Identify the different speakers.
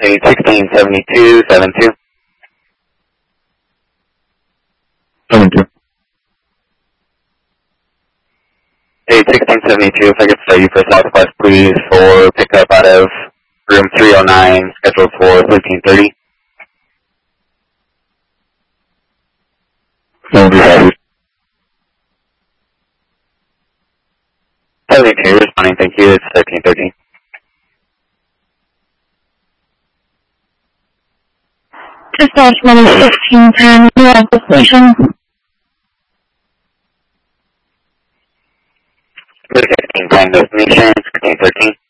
Speaker 1: 1672, 72.
Speaker 2: 72.
Speaker 1: 1672, if I could start you for Southwest, please, for pickup out of room 309, scheduled for 1330.
Speaker 2: That will be happy.
Speaker 1: 72, responding, thank you, it's 1313.
Speaker 3: Dispatch number 1610, you're at the station.
Speaker 1: 1610 destination, 1613.